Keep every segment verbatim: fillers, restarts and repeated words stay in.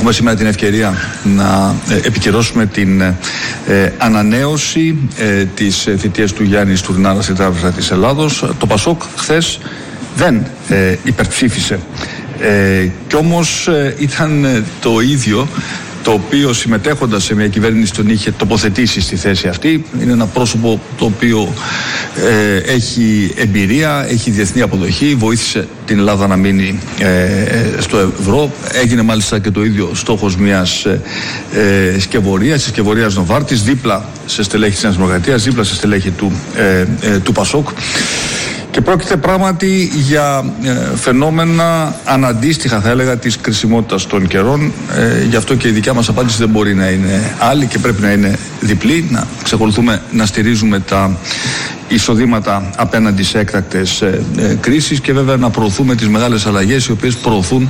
Έχουμε σήμερα την ευκαιρία να επικυρώσουμε την ε, ανανέωση ε, της θητείας του Γιάννη Στουρνάρα στην Τράπεζα της Ελλάδος. Το Πασόκ χθες δεν ε, υπερψήφισε. Ε, κι όμως ε, ήταν ε, το ίδιο το οποίο συμμετέχοντας σε μια κυβέρνηση τον είχε τοποθετήσει στη θέση αυτή. Είναι ένα πρόσωπο το οποίο ε, έχει εμπειρία, έχει διεθνή αποδοχή, βοήθησε την Ελλάδα να μείνει ε, στο ευρώ. Έγινε μάλιστα και το ίδιο στόχος μιας ε, ε, σκευωρίας, της σκευωρίας Νοβάρτης, δίπλα σε στελέχη της Νέας Δημοκρατίας, δίπλα σε στελέχη του, ε, ε, του Πασόκ. Και πρόκειται πράγματι για ε, φαινόμενα αναντίστοιχα, θα έλεγα, της κρισιμότητας των καιρών. Ε, γι' αυτό και η δικιά μας απάντηση δεν μπορεί να είναι άλλη και πρέπει να είναι διπλή. Να ξεκολουθούμε να στηρίζουμε τα εισοδήματα απέναντι σε έκτακτες ε, ε, κρίσεις και βέβαια να προωθούμε τις μεγάλες αλλαγές οι οποίες προωθούν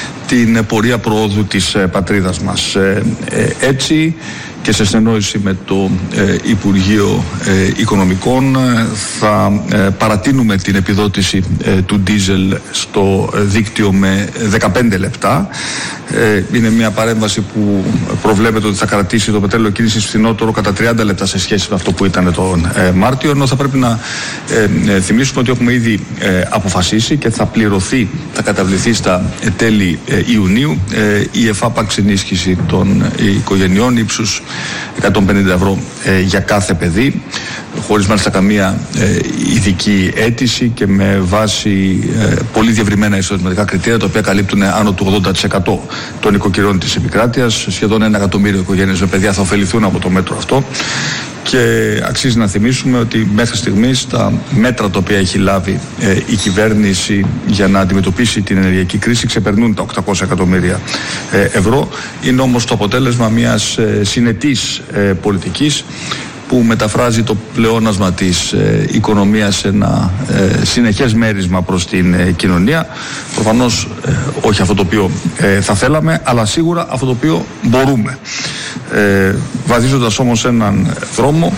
την πορεία προόδου της ε, πατρίδας μας. Ε, ε, έτσι και σε συνεννόηση με το ε, Υπουργείο ε, Οικονομικών ε, θα ε, παρατείνουμε την επιδότηση ε, του ντίζελ στο ε, δίκτυο με δεκαπέντε λεπτά. Ε, είναι μια παρέμβαση που προβλέπεται ότι θα κρατήσει το πετρέλαιο κίνησης φθηνότερο κατά τριάντα λεπτά σε σχέση με αυτό που ήταν τον ε, Μάρτιο, ενώ θα πρέπει να ε, ε, θυμίσουμε ότι έχουμε ήδη ε, αποφασίσει και θα πληρωθεί, θα καταβληθεί στα ε, τέλη ε, Ιουνίου ε, η εφάπαξ ενίσχυση των ε, οικογενειών ύψους εκατόν πενήντα ευρώ ε, για κάθε παιδί, χωρίς μάλιστα καμία ε, ειδική αίτηση και με βάση ε, πολύ διευρυμένα εισοδηματικά κριτήρια, τα οποία καλύπτουν άνω του ογδόντα τοις εκατό των οικοκυριών της επικράτειας. Σχεδόν ένα εκατομμύριο οικογένειες με παιδιά θα ωφεληθούν από το μέτρο αυτό. Και αξίζει να θυμίσουμε ότι μέχρι στιγμής τα μέτρα τα οποία έχει λάβει ε, η κυβέρνηση για να αντιμετωπίσει την ενεργειακή κρίση ξεπερνούν τα οκτακόσια εκατομμύρια ε, ευρώ. Είναι όμως το αποτέλεσμα μιας ε, συνετής ε, πολιτικής που μεταφράζει το πλεόνασμα της ε, οικονομίας σε ένα ε, συνεχές μέρισμα προς την ε, κοινωνία. Προφανώς ε, όχι αυτό το οποίο ε, θα θέλαμε, αλλά σίγουρα αυτό το οποίο μπορούμε. Ε, βαδίζοντας όμως έναν δρόμο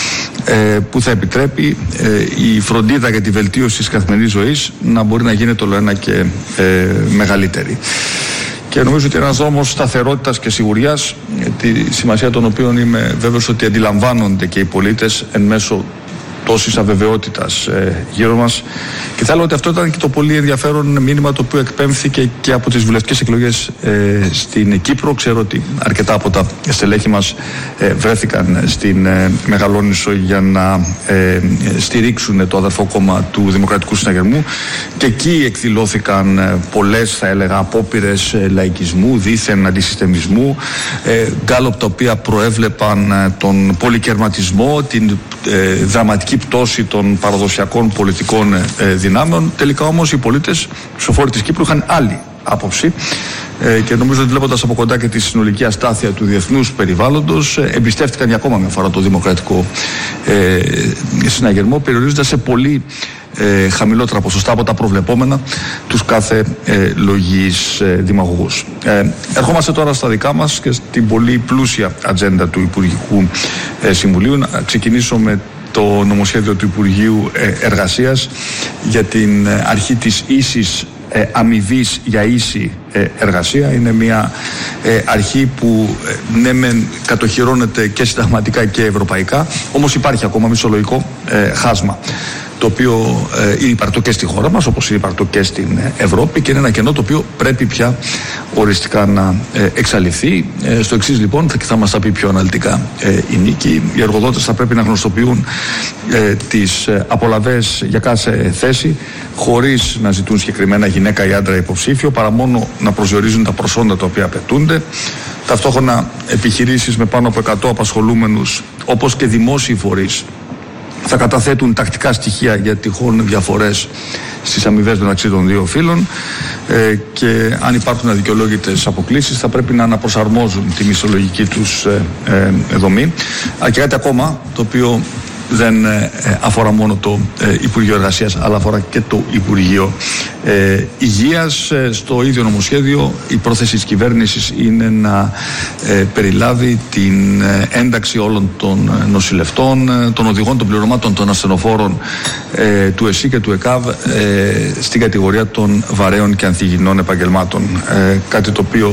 ε, που θα επιτρέπει ε, η φροντίδα για τη βελτίωση της καθημερινής ζωής να μπορεί να γίνεται όλο ένα και ε, μεγαλύτερη. Και νομίζω ότι ένας δρόμος σταθερότητας και σιγουριάς, τη σημασία των οποίων είμαι βέβαιος ότι αντιλαμβάνονται και οι πολίτες εν μέσω τόσης αβεβαιότητας ε, γύρω μας. Και θα έλεγα ότι αυτό ήταν και το πολύ ενδιαφέρον μήνυμα το οποίο εκπέμφθηκε και από τις βουλευτικές εκλογές ε, στην Κύπρο. Ξέρω ότι αρκετά από τα στελέχη μας ε, βρέθηκαν στην ε, Μεγαλόνισσο για να ε, στηρίξουν το αδερφό κόμμα του Δημοκρατικού Συναγερμού, και εκεί εκδηλώθηκαν ε, πολλές, θα έλεγα, απόπειρες ε, λαϊκισμού, δίθεν αντισυστεμισμού, ε, γκάλωπ τα οποία προέβλεπαν ε, τον πολυκερματισμό, την ε, δραματική πτώση των παραδοσιακών πολιτικών ε, δυνάμεων. Τελικά όμως οι πολίτες σοφόροι της Κύπρου είχαν άλλη άποψη ε, και νομίζω ότι βλέποντας από κοντά και τη συνολική αστάθεια του διεθνούς περιβάλλοντος ε, εμπιστεύτηκαν για ακόμα μια φορά το Δημοκρατικό ε, Συναγερμό, περιορίζοντας σε πολύ ε, χαμηλότερα ποσοστά από τα προβλεπόμενα τους κάθε ε, λογής ε, δημαγωγούς. Ε, ερχόμαστε τώρα στα δικά μας και στην πολύ πλούσια ατζέντα του Υπουργικού ε, Συμβουλίου. Να ξεκινήσω με το νομοσχέδιο του Υπουργείου Εργασίας για την αρχή της ίσης αμοιβής για ίση εργασία. Είναι μια αρχή που ναι μεν κατοχυρώνεται και συνταγματικά και ευρωπαϊκά, όμως υπάρχει ακόμα μισολογικό χάσμα, το οποίο ε, είναι υπαρκτό και στη χώρα μας, όπως είναι υπαρκτό και στην Ευρώπη, και είναι ένα κενό το οποίο πρέπει πια οριστικά να ε, εξαλειφθεί. Ε, στο εξής λοιπόν, θα, και θα μας τα πει πιο αναλυτικά ε, η Νίκη, οι εργοδότες θα πρέπει να γνωστοποιούν ε, τις ε, απολαβές για κάθε θέση, χωρίς να ζητούν συγκεκριμένα γυναίκα ή άντρα υποψήφιο, παρά μόνο να προσδιορίζουν τα προσόντα τα οποία απαιτούνται. Ταυτόχρονα επιχειρήσεις με πάνω από εκατό απασχολούμενους, όπως και δημόσιοι φορείς, θα καταθέτουν τακτικά στοιχεία για τυχόν διαφορές στις αμοιβές μεταξύ των δύο φύλων ε, και αν υπάρχουν αδικαιολόγητες αποκλίσεις θα πρέπει να αναπροσαρμόζουν τη μισθολογική τους ε, ε, δομή. Α, και κάτι ακόμα το οποίο δεν ε, αφορά μόνο το ε, Υπουργείο Εργασίας, αλλά αφορά και το Υπουργείο ε, Υγείας. Ε, στο ίδιο νομοσχέδιο η πρόθεση της κυβέρνησης είναι να ε, περιλάβει την ε, ένταξη όλων των ε, νοσηλευτών, ε, των οδηγών των πληρωμάτων των ασθενοφόρων ε, του ΕΣΥ και του ΕΚΑΒ ε, στην κατηγορία των βαρέων και ανθυγιεινών επαγγελμάτων. Ε, κάτι το οποίο